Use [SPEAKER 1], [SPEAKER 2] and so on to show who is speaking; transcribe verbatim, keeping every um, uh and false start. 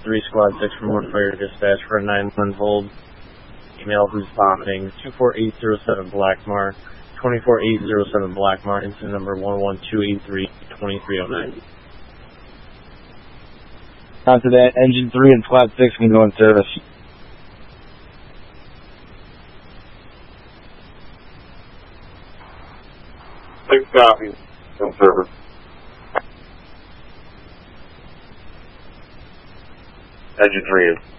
[SPEAKER 1] three, Squad six from North Fire Dispatch for a nine one hold. Email who's vomiting, two four eight zero seven Blackmar, two four eight zero seven Blackmar, incident number one one two eight three, two three oh nine.
[SPEAKER 2] Onto that, Engine three and Squad six can go in service.
[SPEAKER 3] Six copies. In service. Engine three is